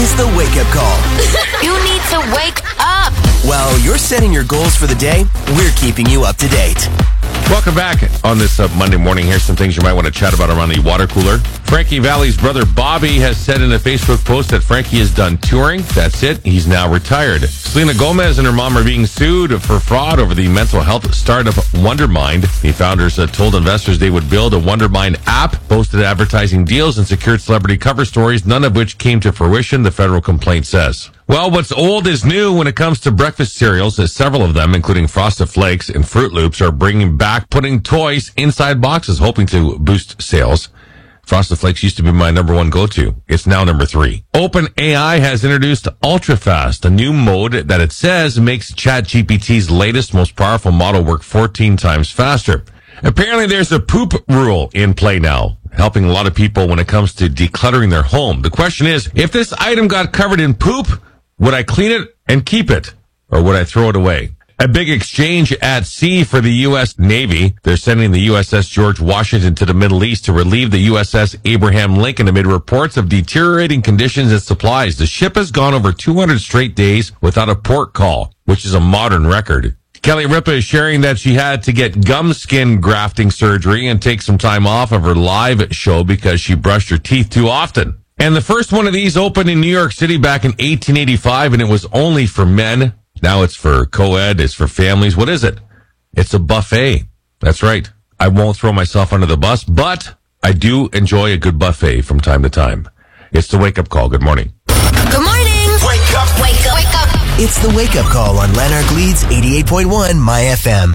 is the wake-up call. You need to wake up. While you're setting your goals for the day, we're keeping you up to date. Welcome back on this Monday morning. Here's some things you might want to chat about around the water cooler. Frankie Valli's brother Bobby has said in a Facebook post that Frankie is done touring. That's it. He's now retired. Selena Gomez and her mom are being sued for fraud over the mental health startup Wondermind. The founders told investors they would build a Wondermind app, boasted advertising deals, and secured celebrity cover stories, none of which came to fruition, the federal complaint says. Well, what's old is new when it comes to breakfast cereals, as several of them, including Frosted Flakes and Fruit Loops, are bringing back putting toys inside boxes, hoping to boost sales. Frosted Flakes used to be my number one go-to. It's now number 3. OpenAI has introduced UltraFast, a new mode that it says makes ChatGPT's latest, most powerful model work 14 times faster. Apparently, there's a poop rule in play now, helping a lot of people when it comes to decluttering their home. The question is, if this item got covered in poop, would I clean it and keep it, or would I throw it away? A big exchange at sea for the U.S. Navy. They're sending the USS George Washington to the Middle East to relieve the USS Abraham Lincoln amid reports of deteriorating conditions and supplies. The ship has gone over 200 straight days without a port call, which is a modern record. Kelly Ripa is sharing that she had to get gum skin grafting surgery and take some time off of her live show because she brushed her teeth too often. And the first one of these opened in New York City back in 1885, and it was only for men. Now it's for co-ed, it's for families. What is it? It's a buffet. That's right. I won't throw myself under the bus, but I do enjoy a good buffet from time to time. It's the wake-up call. Good morning. Good morning. Wake up. Wake up. Wake up. It's the wake-up call on Lanark Leeds 88.1 My FM.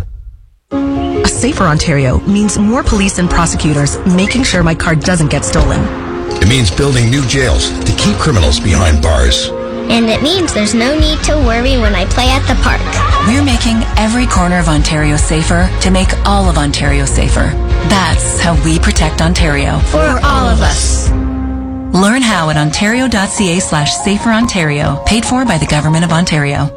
A safer Ontario means more police and prosecutors making sure my car doesn't get stolen. It means building new jails to keep criminals behind bars. And it means there's no need to worry when I play at the park. We're making every corner of Ontario safer to make all of Ontario safer. That's how we protect Ontario. For all of us. Learn how at ontario.ca/saferontario, paid for by the Government of Ontario.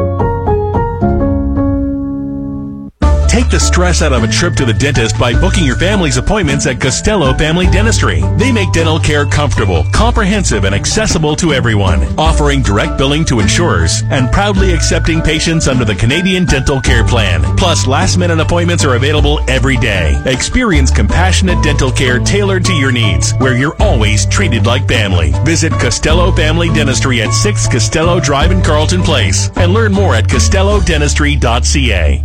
Take the stress out of a trip to the dentist by booking your family's appointments at Costello Family Dentistry. They make dental care comfortable, comprehensive, and accessible to everyone, offering direct billing to insurers and proudly accepting patients under the Canadian Dental Care Plan. Plus, last-minute appointments are available every day. Experience compassionate dental care tailored to your needs, where you're always treated like family. Visit Costello Family Dentistry at 6 Costello Drive in Carleton Place and learn more at costellodentistry.ca.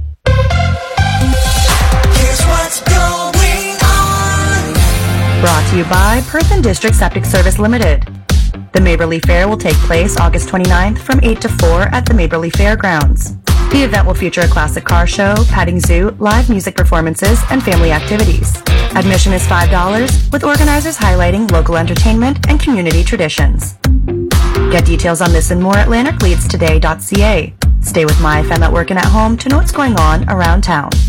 Brought to you by Perth and District Septic Service Limited. The Maberly Fair will take place August 29th from 8 to 4 at the Maberly Fairgrounds. The event will feature a classic car show, petting zoo, live music performances, and family activities. Admission is $5, with organizers highlighting local entertainment and community traditions. Get details on this and more at lanarkleadstoday.ca. Stay with My FM at work and at home to know what's going on around town.